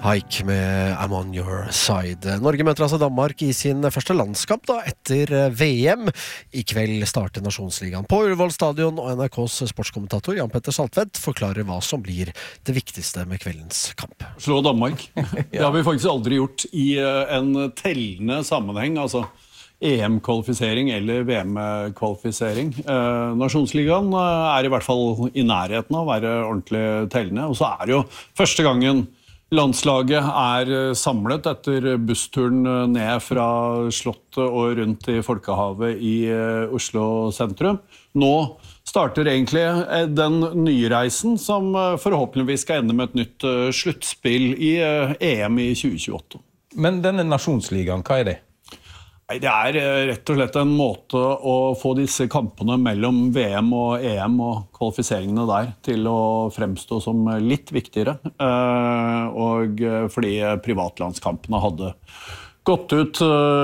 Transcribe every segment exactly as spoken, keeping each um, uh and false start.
Haik med I'm on your side. Norge møter altså Danmark i sin første landskamp da, etter V M. I kveld starter Nasjonsligaen på Ullevål stadion, og N R K's sportskommentator Jan Petter Saltvedt forklarer hva som blir det viktigste med kveldens kamp. Slå Danmark. Det har vi faktisk aldri gjort i en tellende sammenheng, altså E M-kvalifisering eller V M-kvalifisering. Eh, Nasjonsligaen er i hvert fall i nærheten av å være ordentlig tellende, og så er det jo første gangen landslaget er samlet etter bussturen ned fra Slottet og rundt i Folkehavet i Oslo sentrum. Nå starter egentlig den nye reisen som forhåpentligvis skal ende med et nytt sluttspill i E M i tjue tjueåtte. Men denne Nasjonsligaen, hva er det? Nei, det er rett og slett en måte å få disse kampene mellom V M og E M og kvalifiseringene der til å fremstå som litt viktigere. Og fordi privatlandskampene hadde gått ut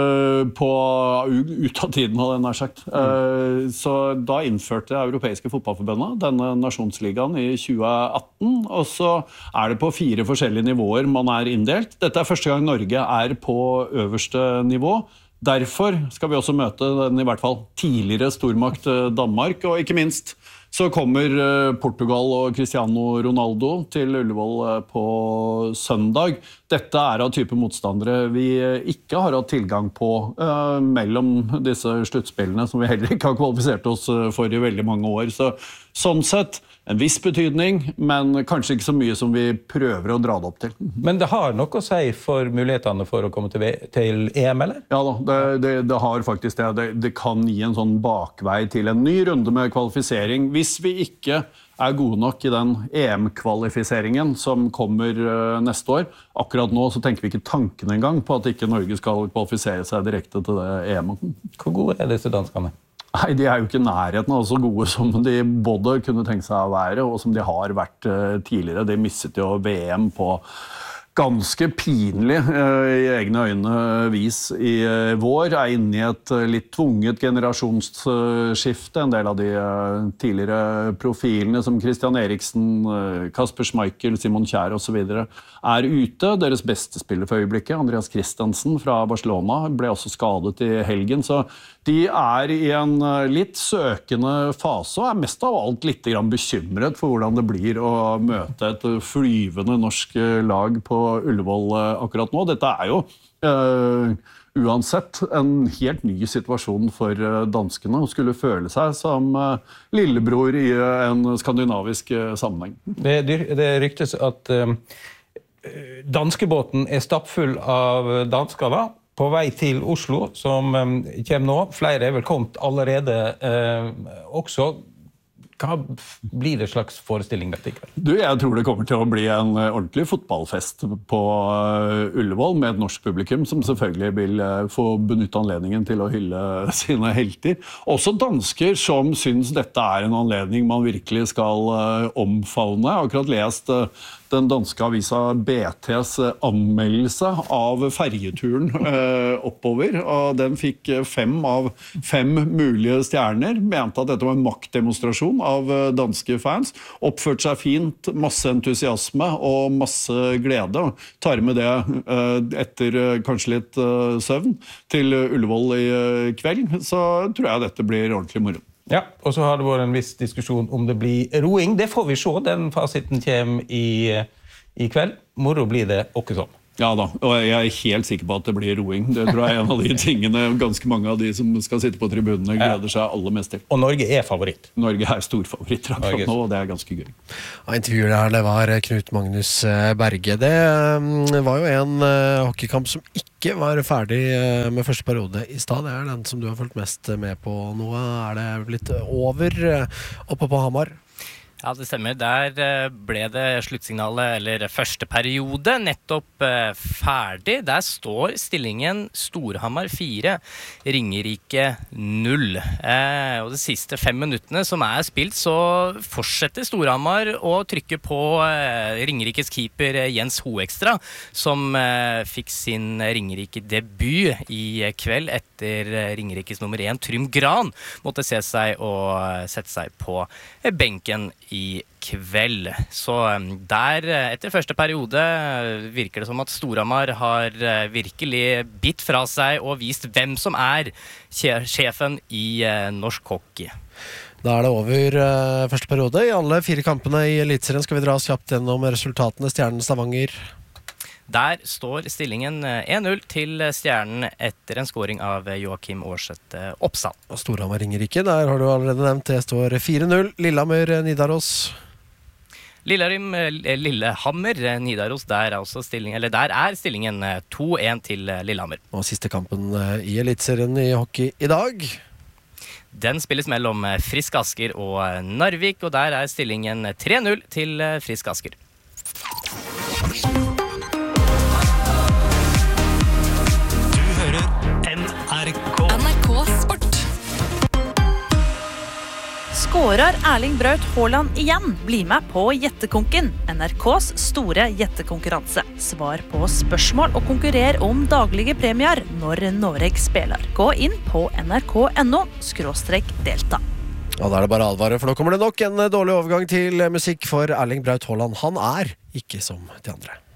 på ut av tiden, hadde jeg nær sagt. Så da innførte Europeiske fotballforbundet denne Nasjonsligaen i tjue atten, og så er det på fire forskjellige nivåer man er inndelt. Dette er første gang Norge er på øverste nivå. Derfor skal vi også møte den i hvert fall tidligere stormakt Danmark, og ikke minst så kommer Portugal og Cristiano Ronaldo til Ullevål på søndag. Dette er av type motstandere vi ikke har hatt tilgang på uh, mellom disse sluttspillene, som vi heller ikke har kvalifisert oss for i veldig mange år. Så sånn sett en viss betydning, men kanskje ikke så mye som vi prøver å dra det opp til. Men det har nok å si for mulighetene for å komme til, til E M, eller? Ja da, det, det, det har faktisk det. det. Det kan gi en sånn bakvei til en ny runde med kvalifisering, hvis vi ikke er gode nok i den E M-kvalifiseringen som kommer neste år. Akkurat nå så tenker vi ikke tanken engang på at ikke Norge skal kvalifisere seg direkte til det E M-et. Hvor gode er disse danskene? Nei, de er jo ikke nærheten av så gode som de både kunne tenke seg å være, og som de har vært tidligere. De mistet jo V M på ganske pinlig i egne øyne vis i vår, er inne i et litt tvunget generasjonsskifte. En del av de tidligere profilene som Christian Eriksen, Kasper Schmeichel, Simon Kjær og så videre er ute. Deres beste spiller for øyeblikket, Andreas Christensen fra Barcelona, ble også skadet i helgen, så de er i en litt søkende fase og er mest av alt litt bekymret for hvordan det blir å møte et flyvende norsk lag på Ullevål akkurat nå. Dette er jo uh, uansett en helt ny situasjon for danskene og skulle føle seg som uh, lillebror i en skandinavisk uh, sammenheng. Det, det ryktes at uh, danskebåten er stappfull av dansker da, på vei til Oslo, som um, kommer nå. Flere er vel kommet allerede uh, også. Hva blir det slags forestilling dette i kveld? Du, jeg tror det kommer til å bli en ordentlig fotballfest på Ullevål med et norsk publikum som selvfølgelig vil få benytte anledningen til å hylle sine helter. Også dansker som synes dette er en anledning man virkelig skal omfavne. Jeg har akkurat lest den danske avisa B T's anmeldelse av ferjeturen eh, oppover, og den fikk fem av fem mulige stjerner, mente at dette var en maktdemonstrasjon av danske fans, oppførte seg fint, masse entusiasme og masse glede, og tar med det eh, etter kanskje litt eh, søvn til Ullevål i eh, kveld, så tror jeg dette blir ordentlig moro. Ja, og så har det vært en viss diskusjon om det blir roing. Det får vi se, den fasiten kommer i, i kveld. Moro blir det også sånn. Ja da, og jeg er helt sikker på at det blir roing. Det tror jeg er en av de tingene ganske mange av de som skal sitte på tribunene gleder seg aller mest til. Og Norge er favoritt. Norge er storfavoritter akkurat nå, og det er ganske gøy. Ja, intervjuet her, det var Knut Magnus Berge. Det var jo en hockeykamp som ikke var ferdig med første periode i stad. Det er den som du har fulgt mest med på nå. Er det blitt over oppe på Hamar? Ja, det stemmer. Der ble det sluttsignalet, eller første periode, nettopp ferdig. Der står stillingen Storhamar fire, Ringerike null. Eh, og de siste fem minuttene som er spilt, så fortsetter Storhamar å trykke på eh, Ringerikes keeper Jens Hoekstra, som eh, fikk sin Ringerike-debut i kveld etter Ringerikes nummer én, Trym Gran, måtte se seg og sette seg på benken i kveld. Så der, etter første periode, virker det som at Storhamar har virkelig bitt fra seg og vist hvem som er sjefen i norsk hockey. Da er det over uh, første periode. I alle fire kampene i Elitserien skal vi dra oss kjapt gjennom resultatene. Stjernen Stavanger. Der står stillingen en null til Stjernen etter en scoring av Joakim Aarseth Oppsal. Og Storhamar Ringerike, der har du allerede nevnt, det står fire null. Lillehammer Nidaros. Lillehammer, Lillehammer Nidaros, der er, også stilling, eller der er stillingen to en til Lillehammer. Og siste kampen i Elitserien i hockey i dag. Den spilles mellom Frisk Asker og Narvik, og der er stillingen tre null til Frisk Asker. Skårer Erling Braut Haaland igjen? Bli med på Gjettekonken, N R K's store gjettekonkurranse. Svar på spørsmål og konkurrer om daglige premier når Norge spiller. Gå inn på nrk.no skråstrek delta. Ja, da er det bare advare, for nå kommer det nok en dårlig overgang til musikk for Erling Braut Haaland. Han er ikke som de andre.